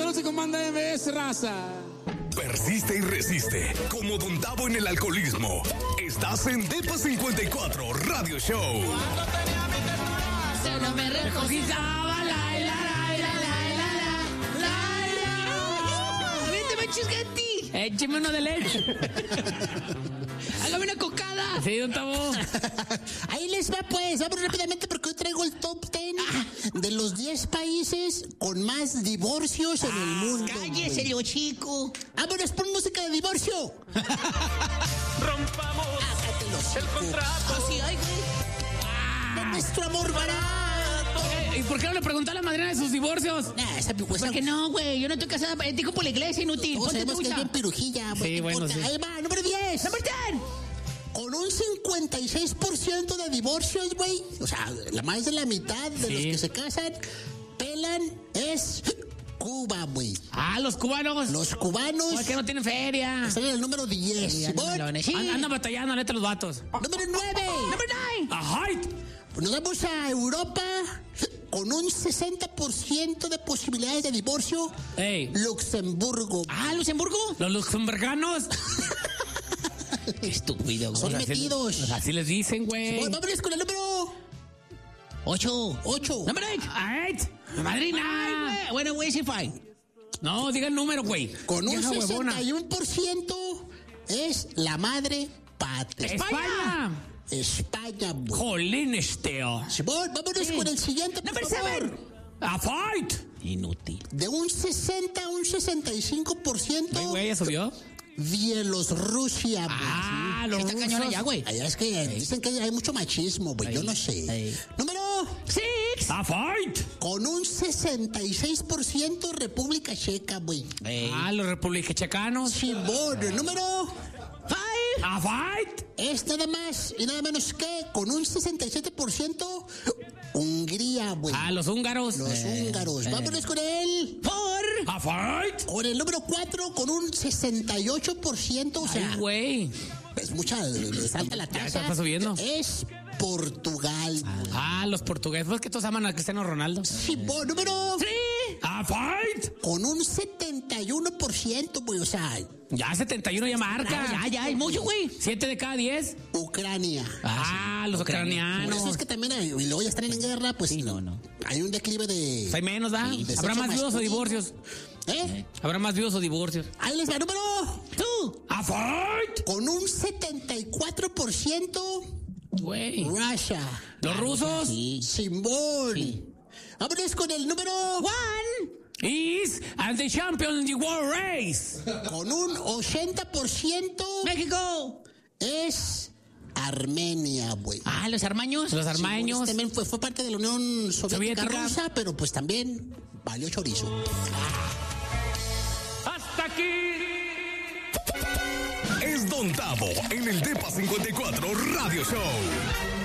se comanda MBS, raza. Persiste y resiste, como Don Tavo en el alcoholismo. Estás en Depa 54 Radio Show. Cuando tenía mi ternura, solo me regocijaba, Vete, manches, Gatti. Écheme uno de leche. Hágame una cocada. Sí, Don Tavo. Ahí les va, pues. Vamos rápidamente porque hoy traigo el top 10 de los 10 países con más divorcios en el mundo. Cállese, Leo chico. Vámonos por música de divorcio. Rompamos el contrato. Así, ay, güey. De nuestro amor barato. ¿Y por qué no le preguntó a la madrina de sus divorcios? Nah, esa pues, ¿Por qué no, güey? Yo no estoy casada, ético por la iglesia, inútil. todos Ponte sabemos que es trucha. bien pirujilla. Sí, no bueno, importa. sí. Ahí va, número 10. ¡Number 10! Con un 56% de divorcios, güey. O sea, la más de la mitad de los que se casan pelan es Cuba, güey. Los cubanos. Los cubanos ¿Por qué no tienen feria? están en el número 10. Sí, Simón. andan sí. Andan batallando, neta, los vatos. Número 9. ¡Number 9! ¡Ajá! Nos vamos a Europa con un 60% de posibilidades de divorcio. Ey. Luxemburgo. ¿Luxemburgo? Los luxemburganos. Qué estúpido, güey. Son metidos. Así les dicen, güey. Bueno, vámonos con el número 8. 8. ¡Number 8! ¡Madrina! Bueno, güey, sí, fine. No, diga el número, güey. Con un Vieja huevona. 61% es la madre patria. ¡España! España, güey. ¡Jolín, Esteo! Simón, vámonos con el siguiente, por ¡Number favor. 7! ¡A fight! Inútil. De un 60 a un 65%. Güey, ¿ya subió? Bielorrusia, güey. Los Está cañón rusos. allá, güey. Allá es que dicen que hay mucho machismo, güey. Yo no sé. Ey. Número 6. ¡A fight! con un 66% República Checa, güey. Los republicanos. Simón, número 5. ¡A fight! es nada más y nada menos que con un 67% Hungría, güey. Los húngaros. Los húngaros. Vámonos con él. ¡A fight! Con el número 4 con un 68%. O sea, Ay, güey. es mucha, les falta la Ya tasa. está subiendo. Es Portugal. Los portugueses. Pues que todos aman a Cristiano Ronaldo. Simón, número ¡A fight! con un 71%, güey. O sea, Ya 71 ya marca. Ya, es mucho, güey. 7 de cada 10. Ucrania. Los Por ucranianos. eso es que también hay, y luego ya están en guerra, pues Sí, no. hay un declive de... Hay menos, ¿ah? de ¿Habrá sexo más viudos o masculino. divorcios? ¿Habrá más viudos o divorcios? Ahí les va, número 2. ¡A fight! Con un 74% Güey. Russia. ¿Los rusos? Simón. Vámonos con el número 1. Is and the champion in the world race. con un 80% México. es Armenia, güey. Los armaños. Los armaños. También fue parte de la Unión Soviética Soviética. rusa, pero pues también valió chorizo. Hasta aquí. Es Don Tavo en el Depa 54 Radio Show.